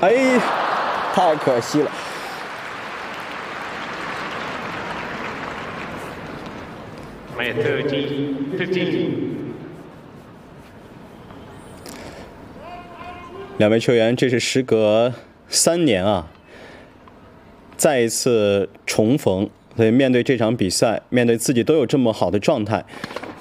哎，太可惜了。两位球员，这是时隔3年啊，再一次重逢。所以面对这场比赛，面对自己都有这么好的状态，